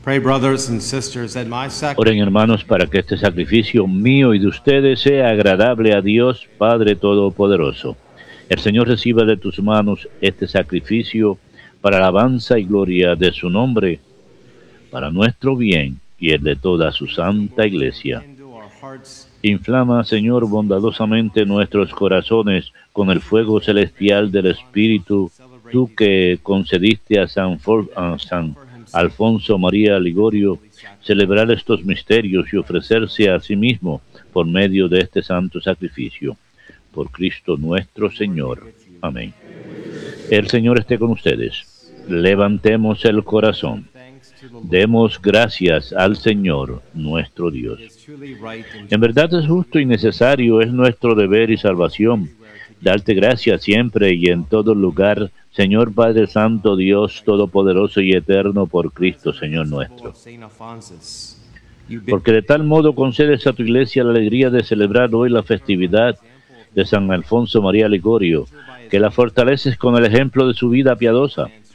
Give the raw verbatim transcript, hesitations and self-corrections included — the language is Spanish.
Pray, brothers and sisters, that my sacrifice Oren, hermanos, para que este sacrificio mío y de ustedes sea agradable a Dios Padre Todopoderoso. El Señor reciba de tus manos este sacrificio para alabanza y gloria de su nombre, para nuestro bien y el de toda su santa iglesia. Inflama, Señor, bondadosamente nuestros corazones con el fuego celestial del Espíritu, tú que concediste a San, For- a San Alfonso María Ligorio celebrar estos misterios y ofrecerse a sí mismo por medio de este santo sacrificio. Por Cristo nuestro Señor. Amén. El Señor esté con ustedes. Levantemos el corazón. Demos gracias al Señor, nuestro Dios. En verdad es justo y necesario, es nuestro deber y salvación, darte gracias siempre y en todo lugar, Señor Padre Santo, Dios Todopoderoso y Eterno, por Cristo, Señor nuestro. Porque de tal modo concedes a tu Iglesia la alegría de celebrar hoy la festividad de San Alfonso María Ligorio, que la fortaleces con el ejemplo de su vida piadosa,